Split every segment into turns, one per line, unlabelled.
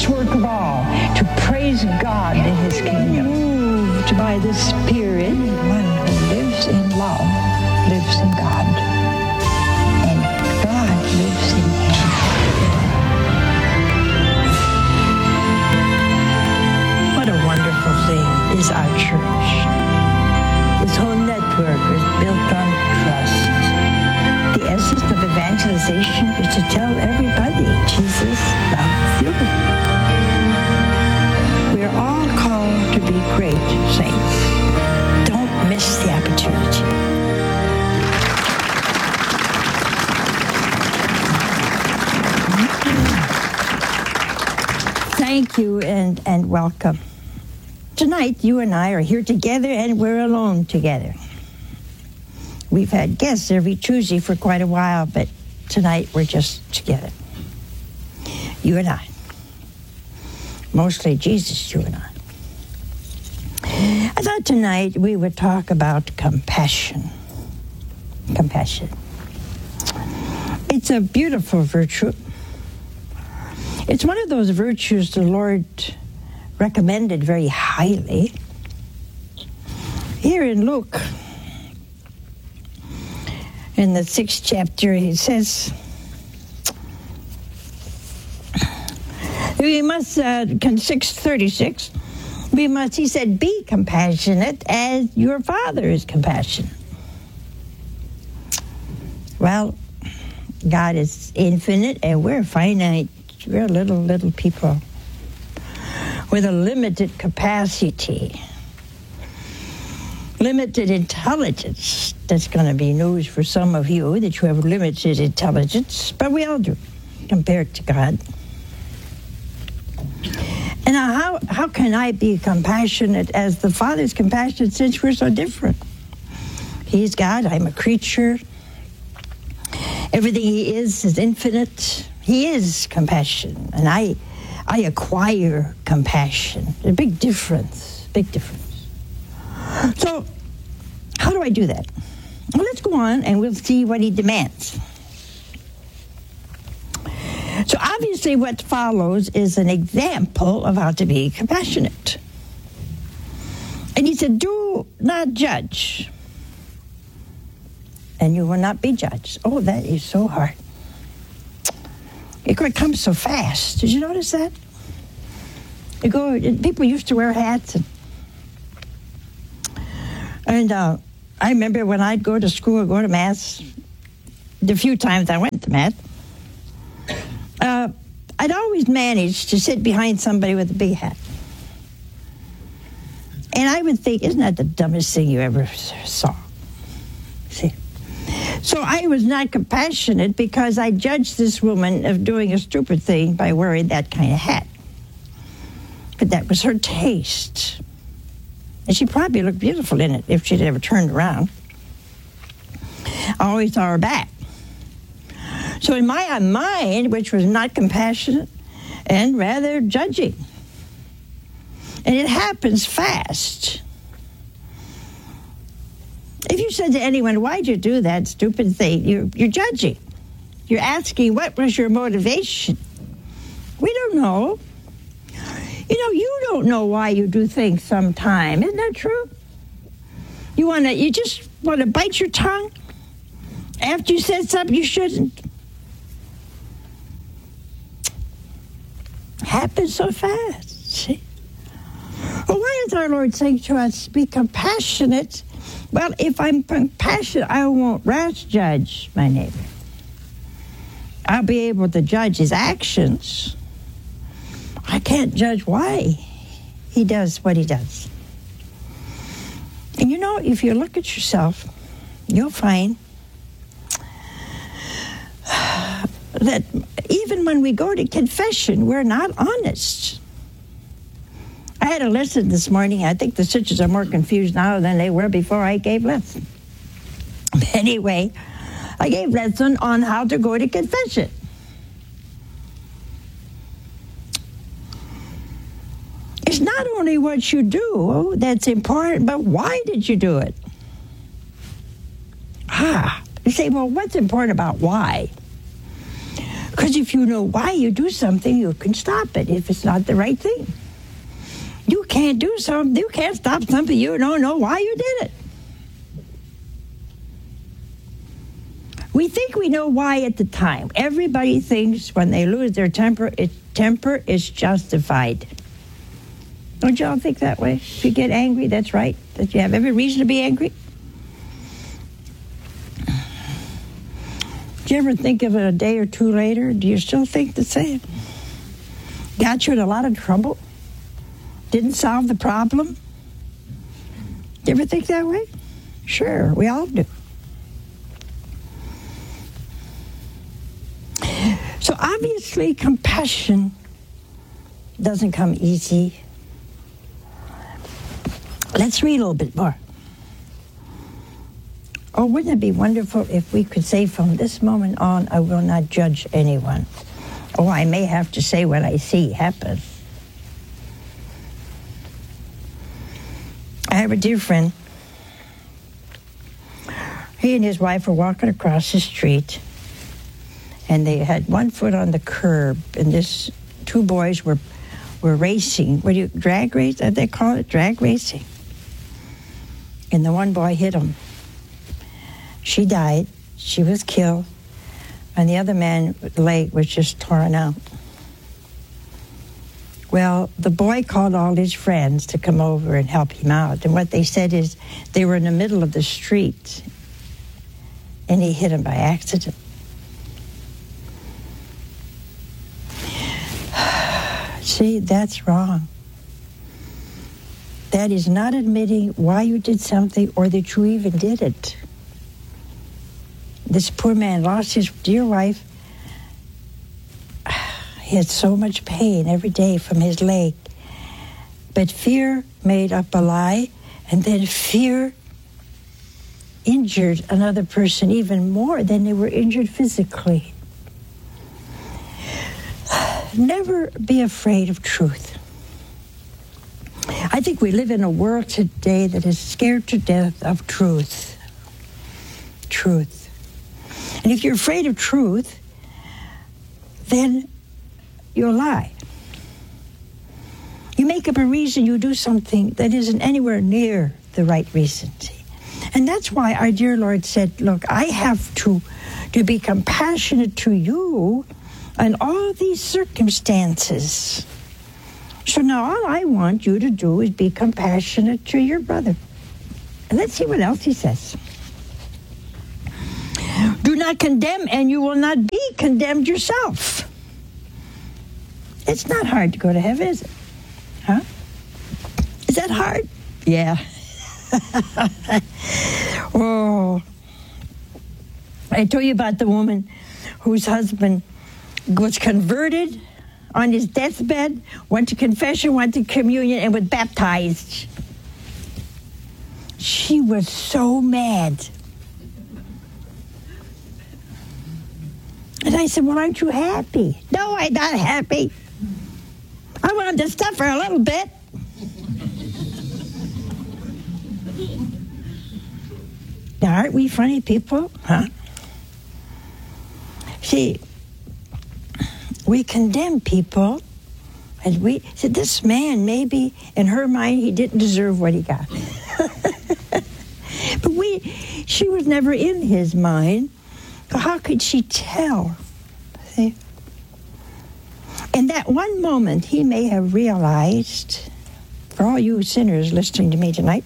greatest work of all, to praise God in his kingdom. Moved by the Spirit, one who lives in love lives in God, and God lives in him. What a wonderful thing is our church. This whole network is built on trust. The essence of evangelization is to tell everybody Jesus loves you. We're all called to be great saints. Don't miss the opportunity. Thank you and welcome. Tonight, you and I are here together, and we're alone together. We've had guests every Tuesday for quite a while, but tonight we're just together. You and I. Mostly Jesus, you and I. I thought tonight we would talk about compassion. Compassion. It's a beautiful virtue. It's one of those virtues the Lord recommended very highly. Here in Luke, in the 6th chapter, he says, we must, 6:36, he said, be compassionate as your Father is compassionate. Well, God is infinite and we're finite. We're little people with a limited capacity, limited intelligence. That's going to be news for some of you, that you have limited intelligence, but we all do, compared to God. And now how can I be compassionate as the Father's compassionate, since we're so different? He's God, I'm a creature. Everything he is infinite. He is compassion, and I acquire compassion. A big difference, big difference. So, how do I do that? Well, let's go on and we'll see what he demands. So obviously what follows is an example of how to be compassionate. And he said, do not judge, and you will not be judged. Oh, that is so hard. It comes so fast. Did you notice that? People used to wear hats, and I remember when I'd go to school or go to Mass, the few times I went to Mass, I'd always manage to sit behind somebody with a big hat. And I would think, isn't that the dumbest thing you ever saw? See? So I was not compassionate because I judged this woman of doing a stupid thing by wearing that kind of hat. But that was her taste. And she probably looked beautiful in it if she'd ever turned around. I always saw her back. So in my mind, which was not compassionate and rather judging. And it happens fast. If you said to anyone, why'd you do that stupid thing? You're judging. You're asking, what was your motivation? We don't know. You don't know why you do things sometime. Isn't that true? You just want to bite your tongue after you said something you shouldn't. Happens so fast. See? Well, why is our Lord saying to us, be compassionate? Well, if I'm compassionate, I won't rash judge my neighbor. I'll be able to judge his actions. I can't judge why he does what he does. And if you look at yourself, you'll find that even when we go to confession, we're not honest. I had a lesson this morning. I think the sisters are more confused now than they were before I gave lesson. Anyway, I gave lesson on how to go to confession. It's not only what you do that's important, but why did you do it? You say, well, what's important about why? Because if you know why you do something, you can stop it if it's not the right thing. You can't do something, you can't stop something you don't know why you did it. We think we know why at the time. Everybody thinks when they lose their temper is justified. Don't y'all think that way? If you get angry, that's right. That you have every reason to be angry. Do you ever think of it a day or two later? Do you still think the same? Got you in a lot of trouble? Didn't solve the problem? Do you ever think that way? Sure, we all do. So obviously, compassion doesn't come easy. Let's read a little bit more. Oh, wouldn't it be wonderful if we could say from this moment on, I will not judge anyone. Oh, I may have to say what I see happen. I have a dear friend. He and his wife were walking across the street, and they had one foot on the curb, and this two boys were racing. What do you, drag race? They call it drag racing. And the one boy hit him. She died. She was killed. And the other man's leg was just torn out. Well, the boy called all his friends to come over and help him out. And what they said is they were in the middle of the street, and he hit him by accident. See, that's wrong. That is not admitting why you did something or that you even did it. This poor man lost his dear wife. He had so much pain every day from his leg. But fear made up a lie, and then fear injured another person even more than they were injured physically. Never be afraid of truth. I think we live in a world today that is scared to death of truth. Truth. And if you're afraid of truth, then you'll lie. You make up a reason you do something that isn't anywhere near the right reason. And that's why our dear Lord said, look, I have to be compassionate to you in all these circumstances. So now all I want you to do is be compassionate to your brother. And let's see what else he says. Do not condemn, and you will not be condemned yourself. It's not hard to go to heaven, is it? Huh? Is that hard? Yeah. Oh. I told you about the woman whose husband was converted on his deathbed, went to confession, went to communion, and was baptized. She was so mad. And I said, well, aren't you happy? No, I'm not happy. I wanted to stuff her a little bit. Now, aren't we funny people? Huh? See, we condemn people, and we said, this man, maybe in her mind, he didn't deserve what he got. But she was never in his mind. How could she tell? See? In that one moment, he may have realized, for all you sinners listening to me tonight,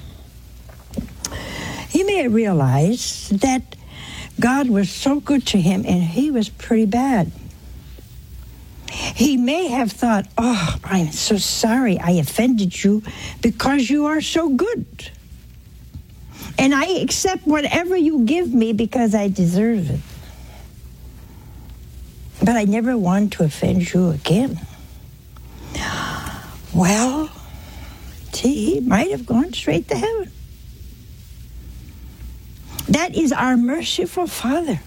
he may have realized that God was so good to him and he was pretty bad. He may have thought, oh, I'm so sorry I offended you because you are so good. And I accept whatever you give me because I deserve it. But I never want to offend you again. Well, see, he might have gone straight to heaven. That is our merciful Father.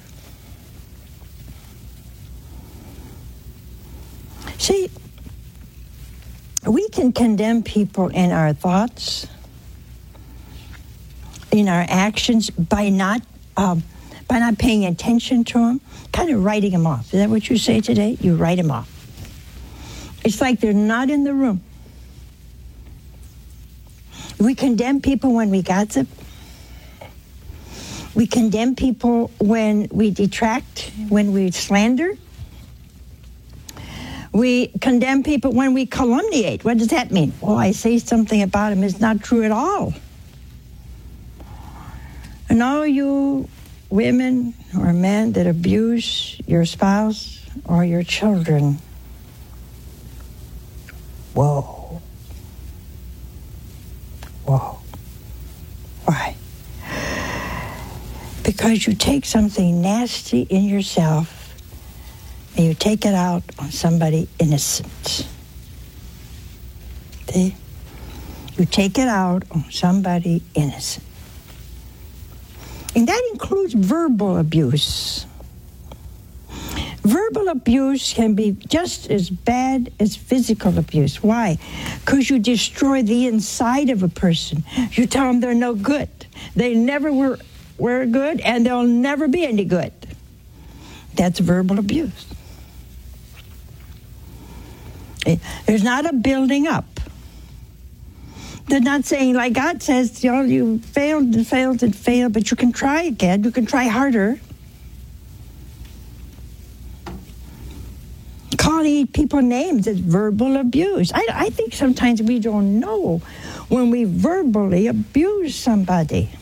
See, we can condemn people in our thoughts, in our actions, by not by not paying attention to them, kind of writing them off. Is that what you say today? You write them off. It's like they're not in the room. We condemn people when we gossip. We condemn people when we detract, when we slander. We condemn people when we calumniate. What does that mean? Oh, I say something about him. It's not true at all. And all you women or men that abuse your spouse or your children, whoa. Whoa. Why? Because you take something nasty in yourself and you take it out on somebody innocent. See? You take it out on somebody innocent. And that includes verbal abuse. Verbal abuse can be just as bad as physical abuse. Why? Because you destroy the inside of a person. You tell them they're no good. They never were good, and they'll never be any good. That's verbal abuse. There's not a building up. They're not saying, like God says, you failed and failed and failed, but you can try again. You can try harder. Calling people names is verbal abuse. I think sometimes we don't know when we verbally abuse somebody.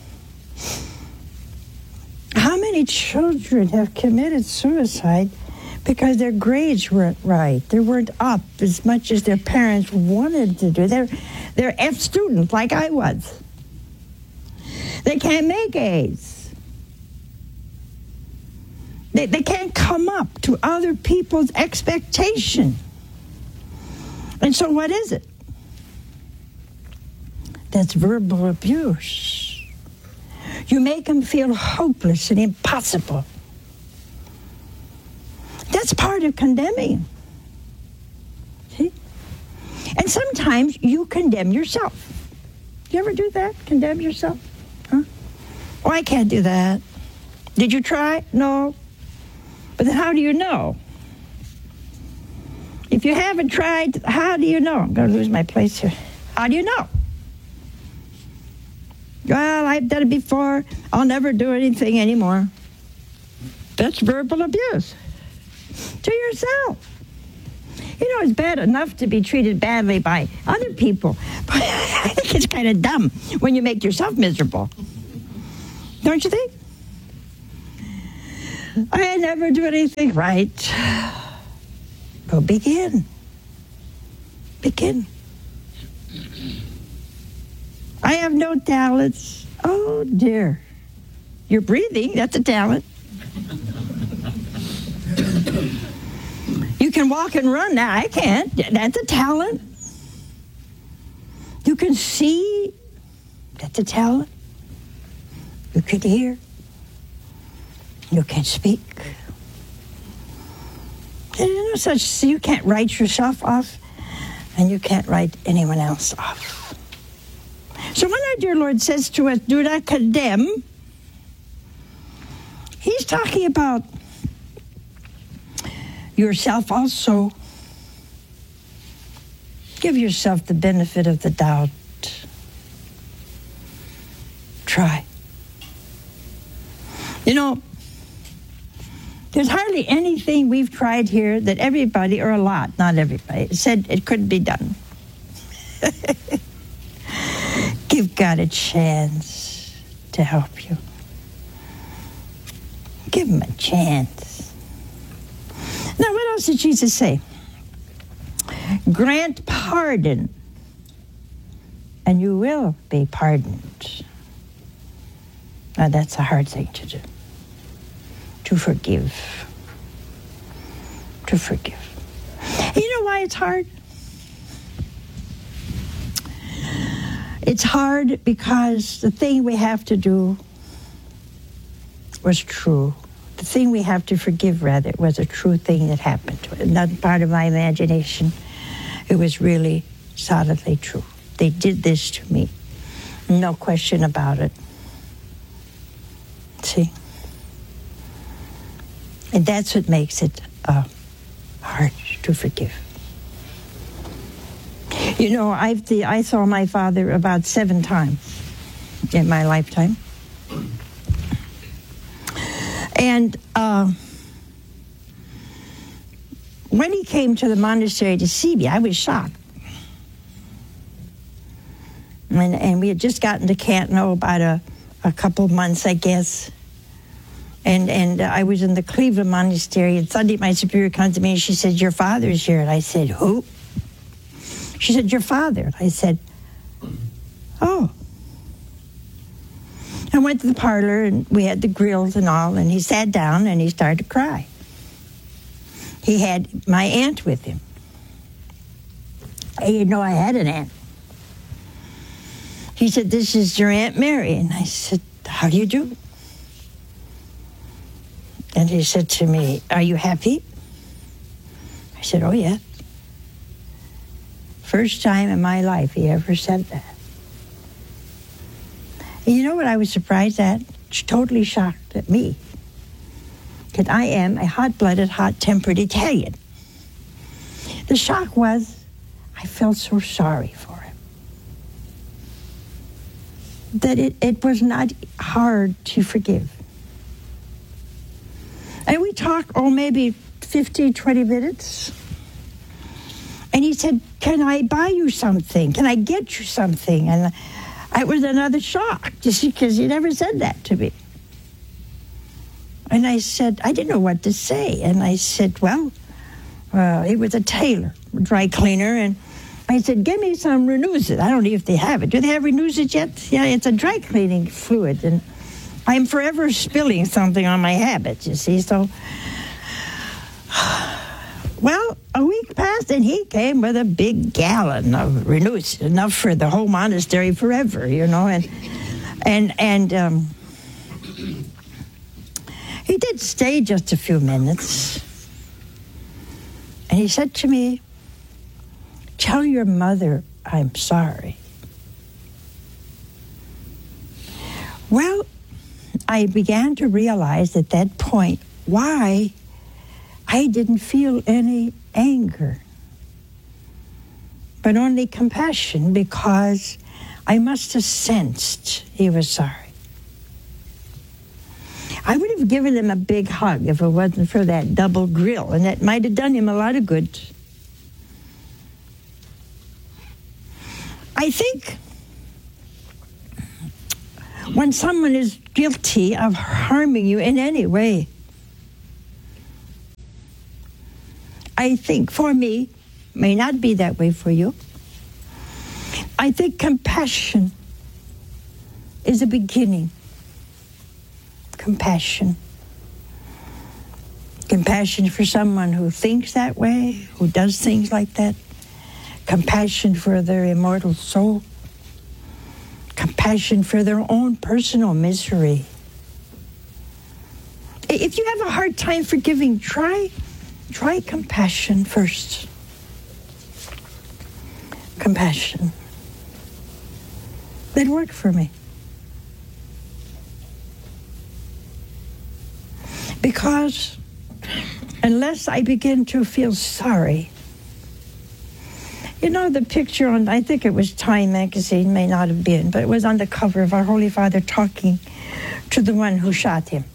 How many children have committed suicide because their grades weren't right? They weren't up as much as their parents wanted to do. They're F students like I was. They can't make A's. They can't come up to other people's expectation. And so what is it? That's verbal abuse. You make them feel hopeless and impossible. That's part of condemning. See? And sometimes you condemn yourself. You ever do that? Condemn yourself? Huh? Oh, I can't do that. Did you try? No. But then how do you know? If you haven't tried, how do you know? I'm going to lose my place here. How do you know? Well, I've done it before. I'll never do anything anymore. That's verbal abuse to yourself. You know, it's bad enough to be treated badly by other people, but I think it's kind of dumb when you make yourself miserable. Don't you think? I never do anything right. Well, begin. Begin. I have no talents. Oh, dear. You're breathing. That's a talent. You can walk and run. Now, I can't. That's a talent. You can see. That's a talent. You can hear. You can speak. There's no such, you can't write yourself off, and you can't write anyone else off. So when our dear Lord says to us, do not condemn, he's talking about yourself also. Give yourself the benefit of the doubt. Try. You know, there's hardly anything we've tried here that everybody, or a lot, not everybody, said it couldn't be done. Give God a chance to help you. Give him a chance. Now, what else did Jesus say? Grant pardon, and you will be pardoned. Now, that's a hard thing to do. To forgive. To forgive. You know why it's hard? It's hard because the thing we have to do was true. The thing we have to forgive, rather, was a true thing that happened to it. Not part of my imagination. It was really solidly true. They did this to me. No question about it. See? And that's what makes it hard to forgive. You know, I saw my father about 7 times in my lifetime. And when he came to the monastery to see me, I was shocked. And we had just gotten to Cantno about a couple of months, I guess. And I was in the Cleveland Monastery, and Sunday my superior comes to me and she said, "Your father's here." And I said, "Who?" She said, "Your father." And I said, "Oh." I went to the parlor, and we had the grills and all, and he sat down and he started to cry. He had my aunt with him. I didn't know I had an aunt. He said, "This is your Aunt Mary." And I said, "How do you do?" And he said to me, "Are you happy?" I said, "Oh, yeah." First time in my life he ever said that. And you know what I was surprised at? Totally shocked at me. Because I am a hot-blooded, hot-tempered Italian. The shock was, I felt so sorry for him. That it was not hard to forgive. And we talked, maybe 15, 20 minutes. And he said, "Can I buy you something? Can I get you something?" And it was another shock, because he never said that to me. And I said, I didn't know what to say. And I said, well, he was a tailor, a dry cleaner. And I said, "Give me some Renuzit." I don't know if they have it. Do they have Renuzit yet? Yeah, it's a dry cleaning fluid. And I'm forever spilling something on my habits, you see. So, well, a week passed, and he came with a big gallon of Renuzit, enough for the whole monastery forever, you know. And he did stay just a few minutes. And he said to me, "Tell your mother I'm sorry." Well, I began to realize at that point why I didn't feel any anger, but only compassion, because I must have sensed he was sorry. I would have given him a big hug if it wasn't for that double grill, and that might have done him a lot of good. I think when someone is guilty of harming you in any way, I think for me, may not be that way for you, I think compassion is a beginning. Compassion. Compassion for someone who thinks that way, who does things like that. Compassion for their immortal soul. Compassion for their own personal misery. If you have a hard time forgiving, try compassion first. Compassion. That worked for me. Because unless I begin to feel sorry, you know the picture on, I think it was Time magazine, may not have been, but it was on the cover of our Holy Father talking to the one who shot him.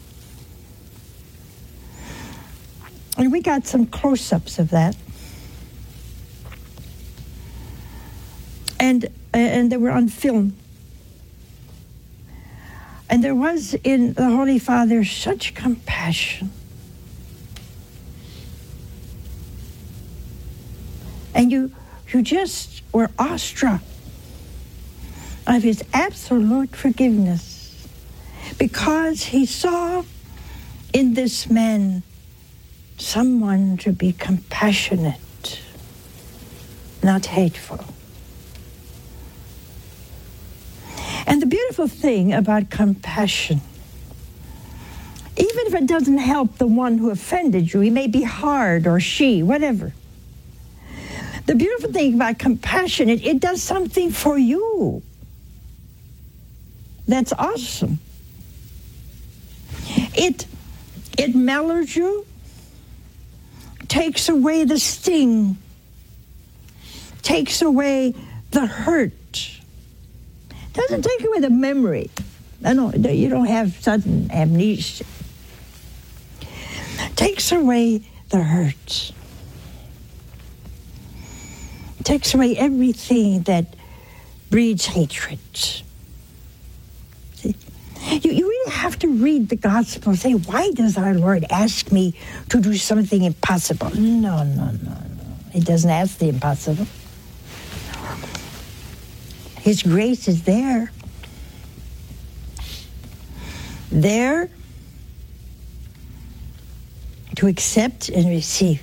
And we got some close-ups of that. And they were on film. And there was in the Holy Father such compassion. And you just were awestruck of his absolute forgiveness, because he saw in this man someone to be compassionate, not hateful. And the beautiful thing about compassion, even if it doesn't help the one who offended you, he may be hard or she, whatever. The beautiful thing about compassion, it does something for you. That's awesome. It mellows you. takes away the sting, takes away the hurt. Doesn't take away the memory. You don't have sudden amnesia. Takes away the hurt. Takes away everything that breeds hatred. See? You really have to read the gospel and say, why does our Lord ask me to do something impossible? No. He doesn't ask the impossible. His grace is there. There to accept and receive.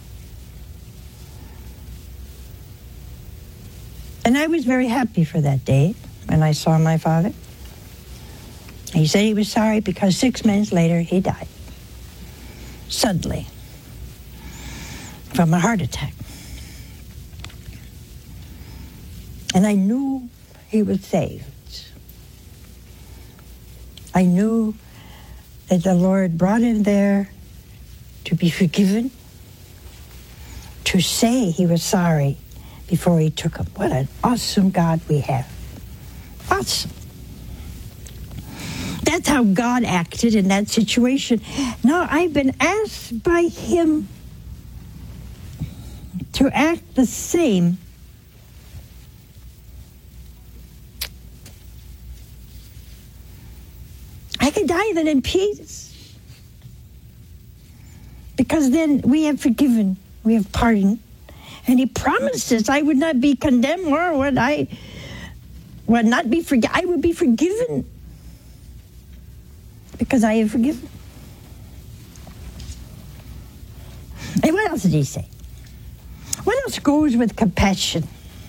And I was very happy for that day when I saw my father. He said he was sorry because 6 minutes later he died. Suddenly. From a heart attack. And I knew he was saved. I knew that the Lord brought him there to be forgiven, to say he was sorry before he took him. What an awesome God we have. Awesome. That's how God acted in that situation. Now, I've been asked by him to act the same. I could die then in peace. Because then we have forgiven, we have pardoned. And he promised us I would not be condemned, or would I would not be forgiven. I would be forgiven. Because I have forgiven. And what else did he say? What else goes with compassion?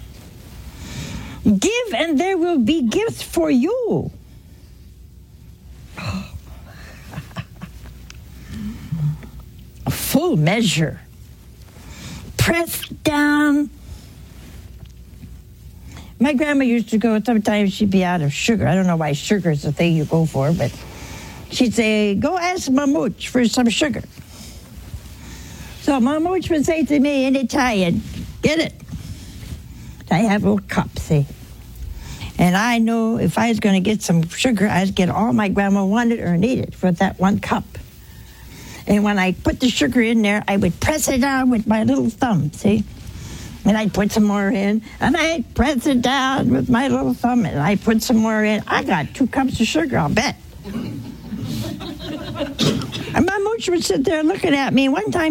Give and there will be gifts for you. A full measure. Pressed down. My grandma used to go, sometimes she'd be out of sugar. I don't know why sugar is the thing you go for, but she'd say, go ask Mamooch for some sugar. So Mamooch would say to me in Italian, get it. I have a little cup, see. And I knew if I was going to get some sugar, I'd get all my grandma wanted or needed for that one cup. And when I put the sugar in there, I would press it down with my little thumb, see? And I'd put some more in, and I'd press it down with my little thumb, and I'd put some more in. I got 2 cups of sugar, I'll bet. And my mooch would sit there looking at me. One time